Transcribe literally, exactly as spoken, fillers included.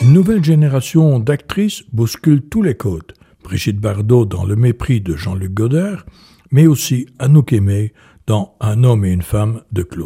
Une nouvelle génération d'actrices bouscule tous les codes. Brigitte Bardot dans Le mépris de Jean-Luc Godard, mais aussi Anouk Aimée dans Un homme et une femme de Claude.